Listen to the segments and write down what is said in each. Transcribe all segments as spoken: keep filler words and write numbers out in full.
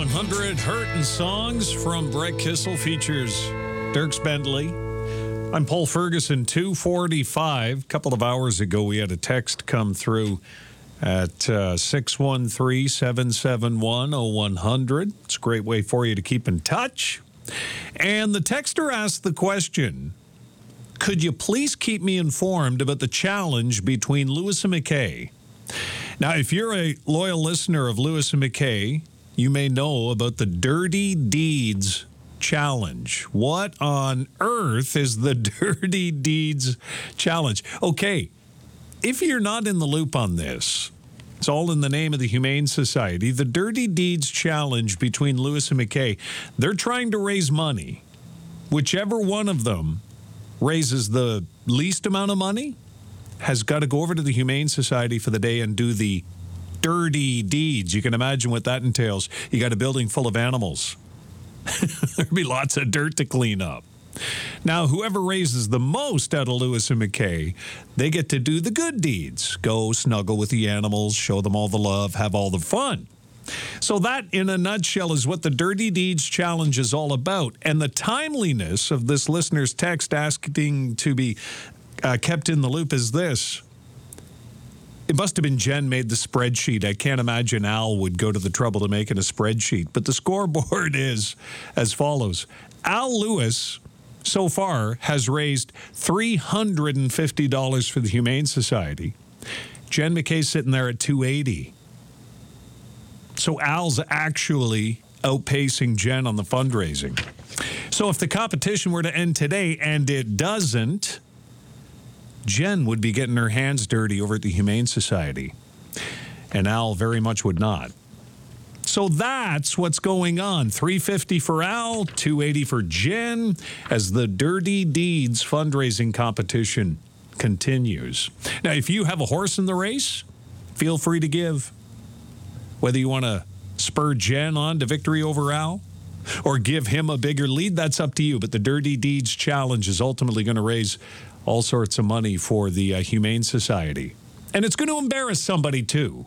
hundred Hurtin' Songs from Brett Kissel features Dierks Bentley. I'm Paul Ferguson, two forty-five. A couple of hours ago, we had a text come through at uh, six one three, seven seven one, oh one hundred. It's a great way for you to keep in touch. And the texter asked the question, could you please keep me informed about the challenge between Lewis and McKay? Now, if you're a loyal listener of Lewis and McKay, you may know about the Dirty Deeds Challenge. What on earth is the Dirty Deeds Challenge? Okay, if you're not in the loop on this, it's all in the name of the Humane Society. The Dirty Deeds Challenge between Lewis and McKay, they're trying to raise money. Whichever one of them raises the least amount of money has got to go over to the Humane Society for the day and do the dirty deeds. You can imagine what that entails. You got a building full of animals. There'd be lots of dirt to clean up. Now, whoever raises the most out of Lewis and McKay, they get to do the good deeds. Go snuggle with the animals, show them all the love, have all the fun. So that, in a nutshell, is what the Dirty Deeds Challenge is all about. And the timeliness of this listener's text asking to be uh, kept in the loop is this. It must have been Jen made the spreadsheet. I can't imagine Al would go to the trouble to make it a spreadsheet. But the scoreboard is as follows. Al Lewis, so far, has raised three hundred fifty dollars for the Humane Society. Jen McKay's sitting there at two hundred eighty dollars. So Al's actually outpacing Jen on the fundraising. So if the competition were to end today, and it doesn't, Jen would be getting her hands dirty over at the Humane Society. And Al very much would not. So that's what's going on. three hundred fifty dollars for Al, two hundred eighty dollars for Jen, as the Dirty Deeds fundraising competition continues. Now, if you have a horse in the race, feel free to give. Whether you want to spur Jen on to victory over Al or give him a bigger lead, that's up to you. But the Dirty Deeds Challenge is ultimately going to raise all sorts of money for the uh, Humane Society. And it's going to embarrass somebody, too.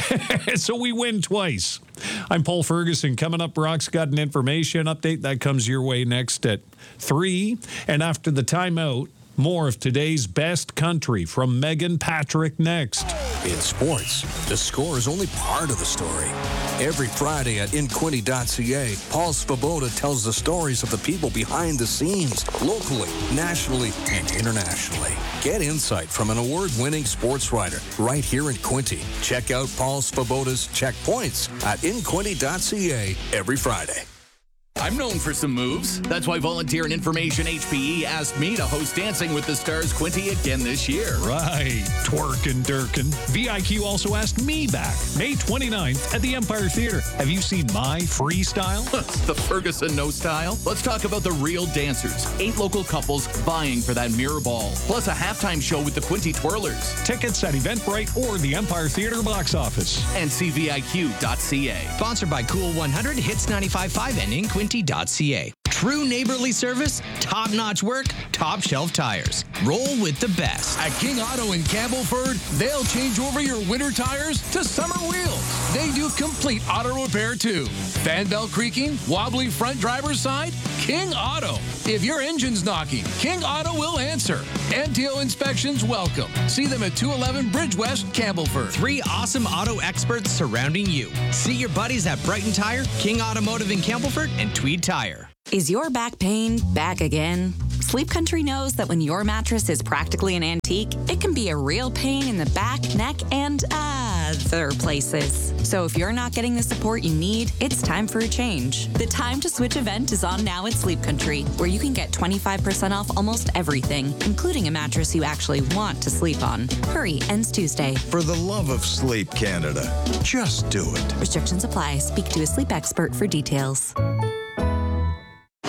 So we win twice. I'm Paul Ferguson. Coming up, Brock's got an information update. That comes your way next at three. And after the timeout, more of today's best country from Megan Patrick next. In sports, the score is only part of the story. Every Friday at in quinte dot c a, Paul Svoboda tells the stories of the people behind the scenes, locally, nationally, and internationally. Get insight from an award-winning sports writer right here in Quinte. Check out Paul Svoboda's Checkpoints at in quinte dot c a every Friday. I'm known for some moves. That's why Volunteer and Information H P E asked me to host Dancing with the Stars Quinte again this year. Right. Twerkin' Durkin. V I Q also asked me back May twenty-ninth at the Empire Theater. Have you seen my freestyle? The Ferguson No Style? Let's talk about the real dancers. Eight local couples vying for that mirror ball. Plus a halftime show with the Quinte Twirlers. Tickets at Eventbrite or the Empire Theater box office. And C V I Q dot C A. Sponsored by Cool one hundred, Hits ninety-five point five, and in quinte dot c a. True neighborly service, top-notch work, top-shelf tires. Roll with the best. At King Auto in Campbellford, they'll change over your winter tires to summer wheels. They do complete auto repair, too. Fan belt creaking, wobbly front driver's side? King Auto. If your engine's knocking, King Auto will answer. N T O inspections welcome. See them at two eleven Bridge West, Campbellford. Three awesome auto experts surrounding you. See your buddies at Brighton Tire, King Automotive in Campbellford, and Tweed Tire. Is your back pain back again? Sleep Country knows that when your mattress is practically an antique, it can be a real pain in the back, neck, and other places. So if you're not getting the support you need, it's time for a change. The Time to Switch event is on now at Sleep Country, where you can get twenty-five percent off almost everything, including a mattress you actually want to sleep on. Hurry, ends Tuesday. For the love of sleep, Canada, just do it. Restrictions apply. Speak to a sleep expert for details. The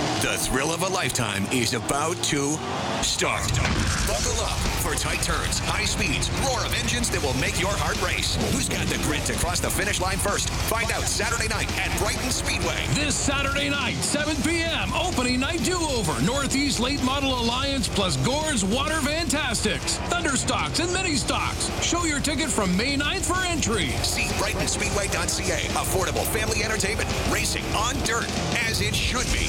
thrill of a lifetime is about to start. Buckle up for tight turns, high speeds, roar of engines that will make your heart race. Who's got the grit to cross the finish line first? Find out Saturday night at Brighton Speedway. This Saturday night, seven p.m., opening night do-over. Northeast Late Model Alliance plus Gore's Water Fantastics, Thunderstocks, and Mini Stocks. Show your ticket from May ninth for entry. See Brighton Speedway dot C A. Affordable family entertainment. Racing on dirt, as it should be.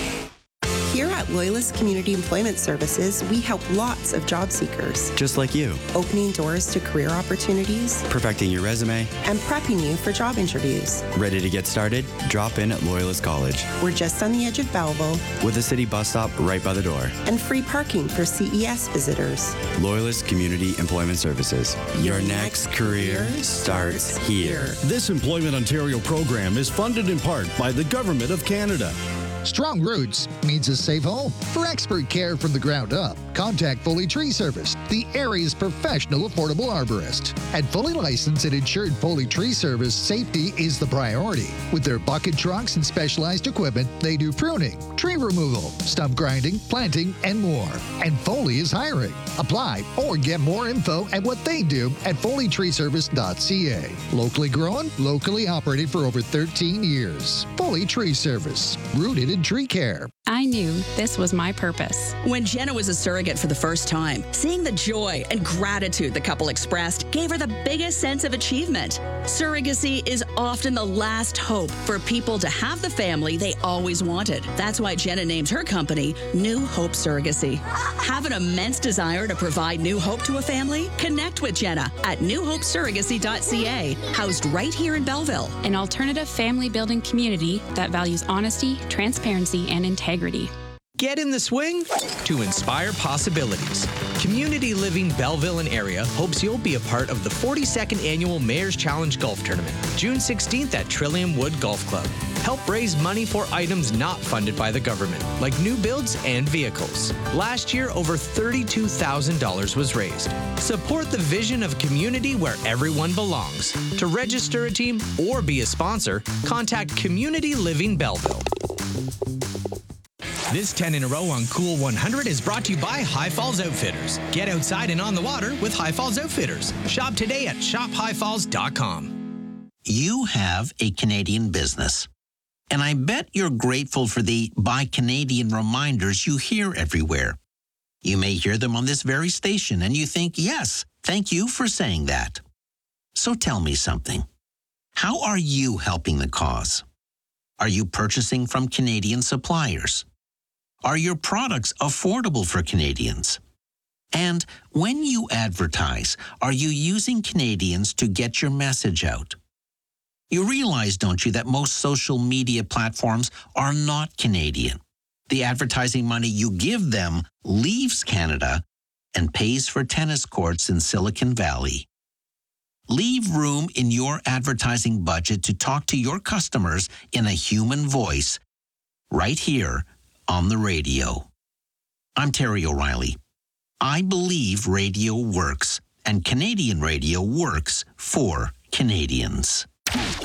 Here at Loyalist Community Employment Services, we help lots of job seekers. Just like you. Opening doors to career opportunities. Perfecting your resume. And prepping you for job interviews. Ready to get started? Drop in at Loyalist College. We're just on the edge of Belleville. With a city bus stop right by the door. And free parking for C E S visitors. Loyalist Community Employment Services. Your, Your next, next career starts here. This Employment Ontario program is funded in part by the Government of Canada. Strong roots means a safe home. For expert care from the ground up, contact Foley Tree Service, the area's professional affordable arborist. At fully licensed and insured Foley Tree Service, safety is the priority. With their bucket trucks and specialized equipment, they do pruning, tree removal, stump grinding, planting, and more. And Foley is hiring. Apply or get more info at what they do at Foley Tree Service dot C A. Locally grown, locally operated for over thirteen years. Foley Tree Service, rooted in tree care. I knew this was my purpose. When Jenna was a surrogate for the first time, seeing the joy and gratitude the couple expressed gave her the biggest sense of achievement. Surrogacy is often the last hope for people to have the family they always wanted. That's why Jenna named her company New Hope Surrogacy. Have an immense desire to provide new hope to a family? Connect with Jenna at New Hope Surrogacy dot C A, housed right here in Belleville. An alternative family building community that values honesty, transparency, and integrity. Get in the swing to inspire possibilities. Community Living Belleville and area hopes you'll be a part of the forty-second Annual Mayor's Challenge Golf Tournament, June sixteenth at Trillium Wood Golf Club. Help raise money for items not funded by the government, like new builds and vehicles. Last year, over thirty-two thousand dollars was raised. Support the vision of community where everyone belongs. To register a team or be a sponsor, contact Community Living Belleville. This ten in a row on Cool one hundred is brought to you by High Falls Outfitters. Get outside and on the water with High Falls Outfitters. Shop today at shop high falls dot com. You have a Canadian business, and I bet you're grateful for the Buy Canadian reminders you hear everywhere. You may hear them on this very station, and you think, yes, thank you for saying that. So tell me something. How are you helping the cause? Are you purchasing from Canadian suppliers? Are your products affordable for Canadians? And when you advertise, are you using Canadians to get your message out? You realize, don't you, that most social media platforms are not Canadian. The advertising money you give them leaves Canada and pays for tennis courts in Silicon Valley. Leave room in your advertising budget to talk to your customers in a human voice right here on the radio. I'm Terry O'Reilly. I believe radio works, and Canadian radio works for Canadians.